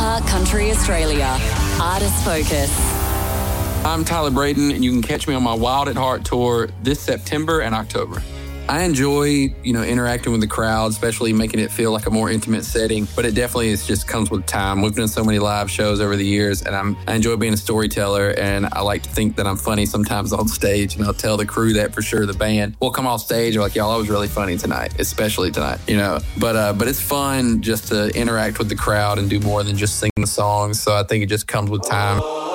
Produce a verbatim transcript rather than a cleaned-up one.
Park Country Australia. Artist Focus. I'm Tyler Braden, and you can catch me on my Wild at Heart tour this September and October. I enjoy, you know, interacting with the crowd, especially making it feel like a more intimate setting, but it definitely is just comes with time. We've done so many live shows over the years, and I'm, I enjoy being a storyteller, and I like to think that I'm funny sometimes on stage, and I'll tell the crew that for sure. The band will come off stage and like, y'all, I was really funny tonight, especially tonight, you know, but uh, but it's fun just to interact with the crowd and do more than just sing the songs, so I think it just comes with time.